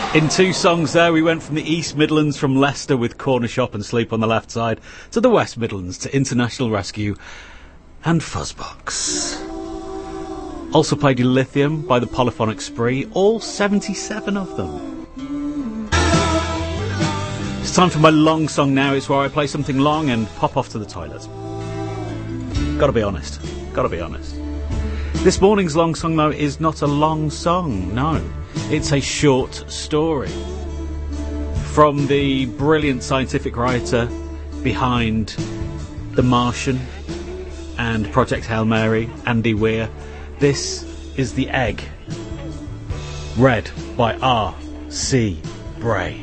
In two songs there, we went from the East Midlands, from Leicester with Corner Shop and Sleep on the Left Side, to the West Midlands, to International Rescue and Fuzzbox. Also played you Lithium by the Polyphonic Spree, all 77 of them. It's time for my long song now. It's where I play something long and pop off to the toilet. Gotta be honest. This morning's long song, though, is not a long song, no. It's a short story from the brilliant scientific writer behind The Martian and Project Hail Mary, Andy Weir. This is The Egg, read by R.C. Bray.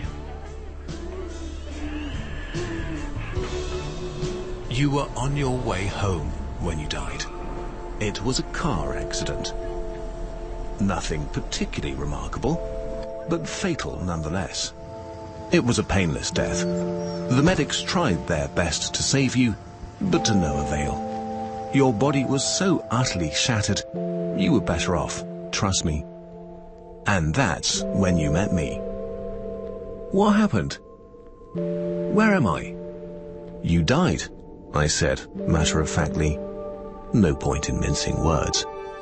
You were on your way home when you died. It was a car accident. Nothing particularly remarkable, but fatal nonetheless. It was a painless death. The medics tried their best to save you, but to no avail. Your body was so utterly shattered, you were better off, trust me. And that's when you met me. What happened? Where am I? You died, I said, matter-of-factly. No point in mincing words.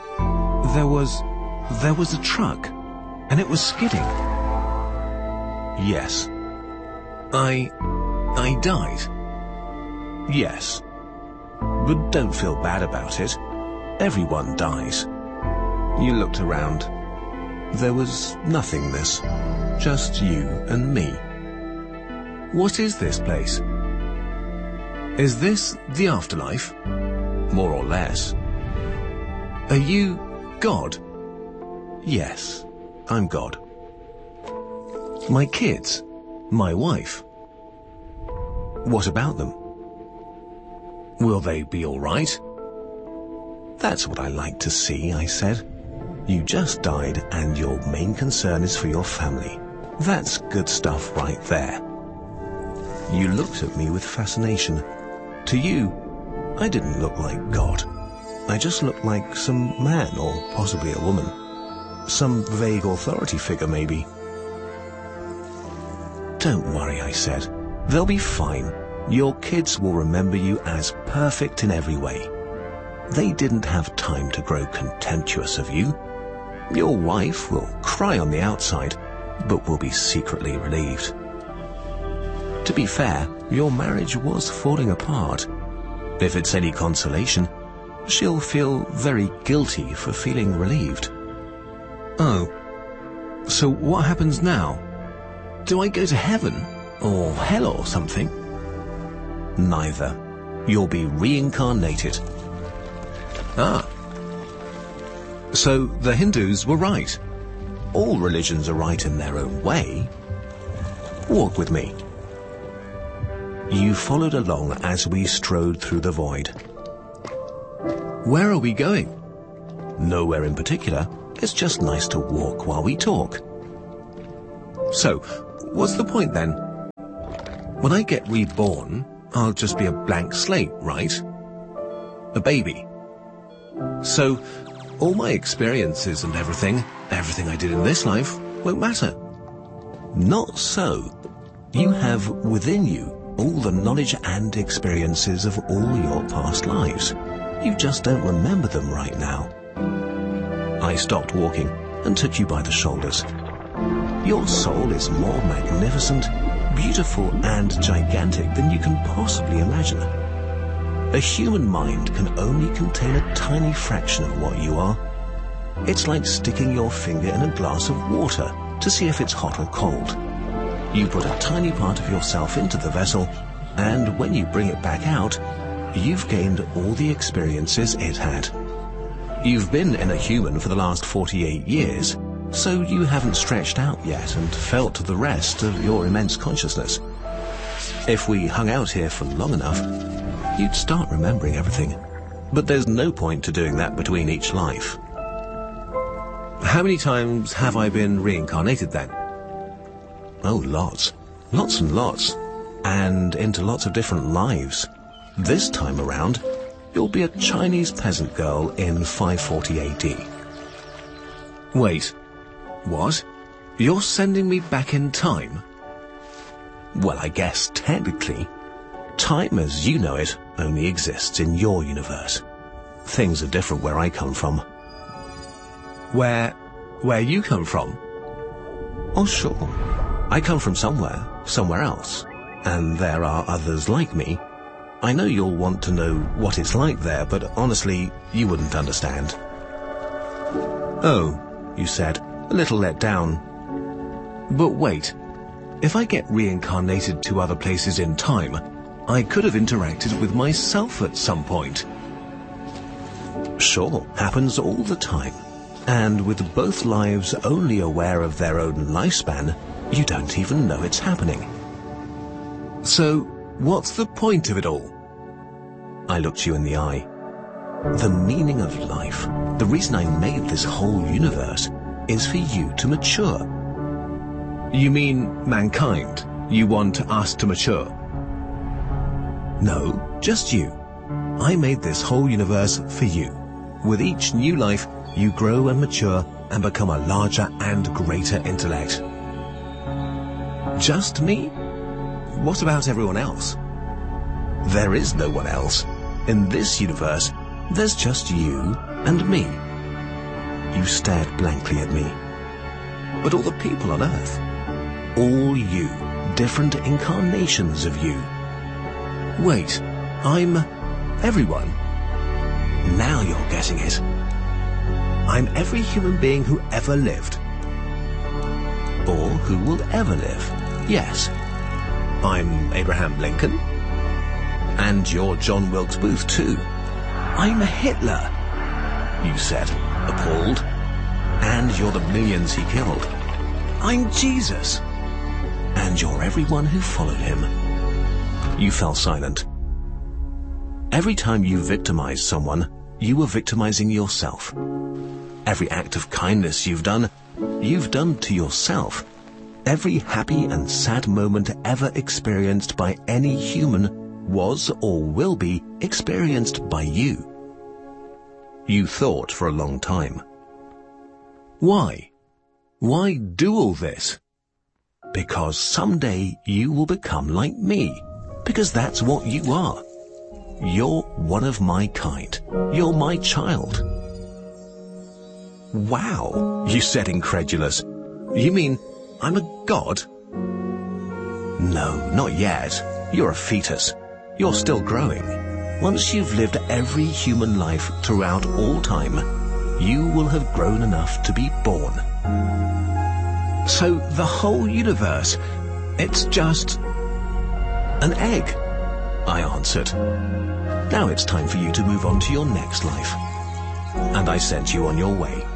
There was a truck, and it was skidding. Yes. I died. Yes. But don't feel bad about it. Everyone dies. You looked around. There was nothingness. Just you and me. What is this place? Is this the afterlife? More or less. Are you God? Yes, I'm God. My kids? My wife? What about them? Will they be all right? That's what I like to see, I said. You just died and your main concern is for your family. That's good stuff right there. You looked at me with fascination. To you, I didn't look like God. I just looked like some man, or possibly a woman. Some vague authority figure, maybe. Don't worry, I said. They'll be fine. Your kids will remember you as perfect in every way. They didn't have time to grow contemptuous of you. Your wife will cry on the outside, but will be secretly relieved. To be fair, your marriage was falling apart. If it's any consolation, she'll feel very guilty for feeling relieved. Oh, so what happens now? Do I go to heaven, or hell or something? Neither. You'll be reincarnated. Ah. So the Hindus were right. All religions are right in their own way. Walk with me. You followed along as we strode through the void. Where are we going? Nowhere in particular. It's just nice to walk while we talk. So, what's the point then? When I get reborn, I'll just be a blank slate, right? A baby. So, all my experiences and everything I did in this life, won't matter. Not so. You have within you all the knowledge and experiences of all your past lives. You just don't remember them right now. I stopped walking and took you by the shoulders. Your soul is more magnificent, beautiful and gigantic than you can possibly imagine. A human mind can only contain a tiny fraction of what you are. It's like sticking your finger in a glass of water to see if it's hot or cold. You put a tiny part of yourself into the vessel, and when you bring it back out, you've gained all the experiences it had. You've been in a human for the last 48 years, so you haven't stretched out yet and felt the rest of your immense consciousness. If we hung out here for long enough, you'd start remembering everything. But there's no point to doing that between each life. How many times have I been reincarnated then? Oh, lots. Lots and lots. And into lots of different lives. This time around, you'll be a Chinese peasant girl in 540 AD. Wait, what? You're sending me back in time? Well, I guess technically, time as you know it only exists in your universe. Things are different where I come from. Where you come from? Oh, sure. I come from somewhere else. And there are others like me. I know you'll want to know what it's like there, but honestly, you wouldn't understand. Oh, you said, a little let down. But wait, if I get reincarnated to other places in time, I could have interacted with myself at some point. Sure, happens all the time. And with both lives only aware of their own lifespan, you don't even know it's happening. So, what's the point of it all? I looked you in the eye. The meaning of life, the reason I made this whole universe, is for you to mature. You mean mankind? You want us to mature? No, just you. I made this whole universe for you. With each new life, you grow and mature and become a larger and greater intellect. Just me? What about everyone else? There is no one else. In this universe, there's just you and me. You stared blankly at me. But all the people on Earth, all you, different incarnations of you. Wait, I'm everyone. Now you're getting it. I'm every human being who ever lived. Or who will ever live, yes. I'm Abraham Lincoln. And you're John Wilkes Booth too. I'm Hitler, you said, appalled. And you're the millions he killed. I'm Jesus. And you're everyone who followed him. You fell silent. Every time you victimized someone, you were victimizing yourself. Every act of kindness you've done to yourself. Every happy and sad moment ever experienced by any human was or will be experienced by you. You thought for a long time. Why? Why do all this? Because someday you will become like me. Because that's what you are. You're one of my kind. You're my child. Wow, you said, incredulous. You mean I'm a god? No, not yet. You're a fetus. You're still growing. Once you've lived every human life throughout all time, you will have grown enough to be born. So the whole universe, it's just an egg, I answered. Now it's time for you to move on to your next life. And I sent you on your way.